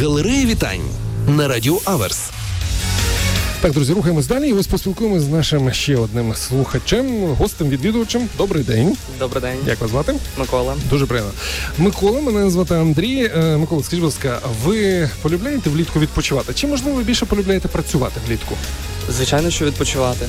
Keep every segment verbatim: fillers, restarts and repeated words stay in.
Галерея вітань на Радіо Аверс. Так, друзі, рухаємось далі і ось поспілкуємося з нашим ще одним слухачем, гостем, відвідувачем. Добрий день. Добрий день. Як вас звати? Микола. Дуже приємно. Микола, мене звати Андрій. Е, Микола, скажіть, будь ласка, ви полюбляєте влітку відпочивати? Чи, можливо, ви більше полюбляєте працювати влітку? Звичайно, що відпочивати.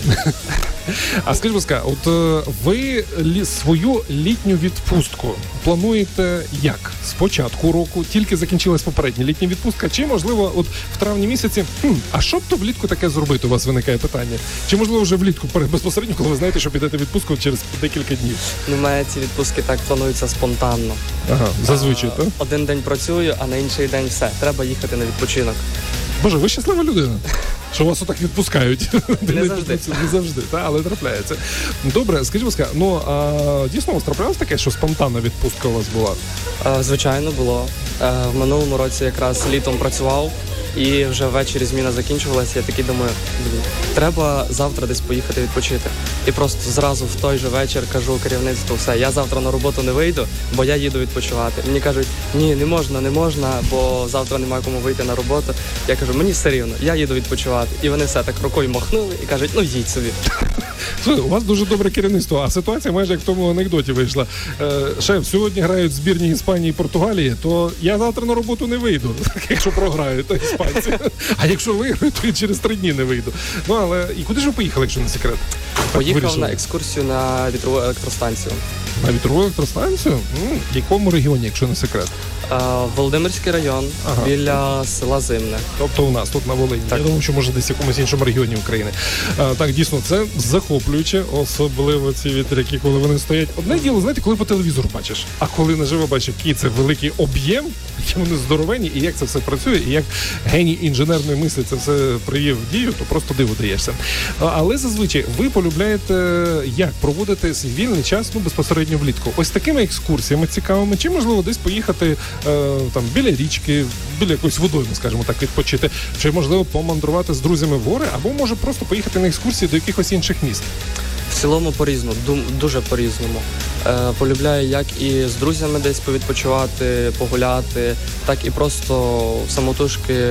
А скажіть, будь ласка, от е, ви лі, свою літню відпустку плануєте як? З початку року, тільки закінчилась попередня літня відпустка, чи, можливо, от в травні місяці, хм, а що б то влітку таке зробити, у вас виникає питання? Чи, можливо, вже влітку, безпосередньо, коли ви знаєте, що підете в відпустку через декілька днів? Ну, у мене ці відпустки так плануються спонтанно. Ага, зазвичай, а, так? Один день працюю, а на інший день все. Треба їхати на відпочинок. Боже, ви щаслива людина, що вас отак відпускають. Не завжди. Не завжди, та, але трапляється. Добре, скажіть, будь ласка, ну, а дійсно у вас траплялось таке, що спонтанна відпустка у вас була? А, звичайно, було. А, в минулому році якраз літом працював, і вже ввечері зміна закінчувалася. Я такий думаю, блін, треба завтра десь поїхати відпочити. І просто зразу в той же вечір кажу керівництву, все, я завтра на роботу не вийду, бо я їду відпочивати. Мені кажуть, ні, не можна, не можна, бо завтра немає кому вийти на роботу. Я кажу, мені все рівно, я їду відпочивати. І вони все так рукою махнули і кажуть, ну їдь собі. Слухай, у вас дуже добре керівництво, а ситуація майже як в тому анекдоті вийшла. Е, шеф, сьогодні грають збірні Іспанії і Португалії, то я завтра на роботу не вийду, якщо програють то іспанці. А якщо виграють, то і через три дні не вийду. Ну, але і куди ж ви поїхали, якщо не секрет? Поїхав вирішили. на екскурсію на вітрову електростанцію. На вітрову електростанцію? М, в якому регіоні, якщо не секрет? А, Володимирський район, Ага. біля села Зимне. Тобто у нас тут на Волині. Так. Я думаю, що може десь в якомусь іншому регіоні України. А, так, дійсно, це захоплююче, особливо ці вітряки, коли вони стоять. Одне діло, знаєте, коли по телевізору бачиш, а коли наживо бачиш, який це великий об'єм, які вони здоровенні, і як це все працює, і як геній інженерної мислі це все привів в дію, то просто диво даєшся. А, але зазвичай ви полюбляєте як проводити свій вільний час, ну, безпосередньо влітку. Ось такими екскурсіями цікавими, чи, можливо, десь поїхати е, там біля річки, біля якоїсь водойми, скажімо так, відпочити, чи, можливо, помандрувати з друзями в гори, або, може, просто поїхати на екскурсії до якихось інших міст. В цілому по-різному, дум- дуже по-різному. Е, полюбляю як і з друзями десь повідпочивати, погуляти, так і просто самотужки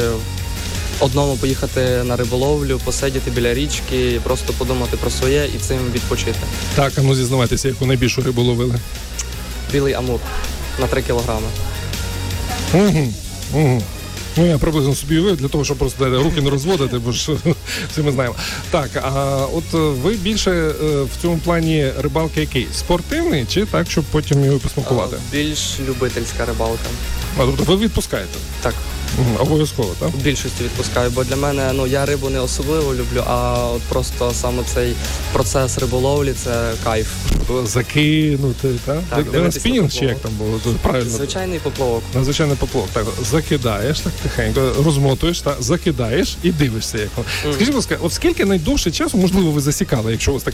одному поїхати на риболовлю, посидіти біля річки, просто подумати про своє і цим відпочити. Так, а ну зізнавайтеся, яку найбільшу рибу ловили. Білий амур на три кілограми. Угу, угу. Ну, я приблизно собі уявив, для того, щоб просто руки не розводити, бо ж всі ми знаємо. Так, а от ви більше е, в цьому плані рибалки який? Спортивний чи так, щоб потім його посмакувати? Е, більш любительська рибалка. А, тобто ви відпускаєте? Так. Угу, обов'язково, так? В більшості відпускаю, бо для мене, ну, я рибу не особливо люблю, а от просто саме цей процес риболовлі – це кайф. Закинути, так? Так, ви, ви на дивитись спінінг на чи як там було? Тут правильно? Звичайний поплавок. Надзвичайний поплавок. Так, закидаєш, так тихенько, розмотуєш, так, закидаєш і дивишся, як воно. Mm. Скажіть, будь ласка, от скільки найдовше часу, можливо, ви засікали, якщо у вас так